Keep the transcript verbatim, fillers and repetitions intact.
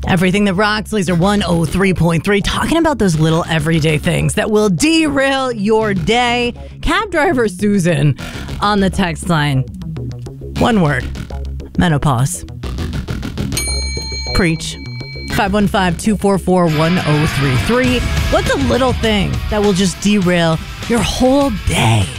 Everything that rocks, Laser one oh three point three, talking about those little everyday things that will derail your day. Cab driver Susan on the text line. One word. Menopause. Preach. five one five, two four four, one oh three three. What's a little thing that will just derail your whole day?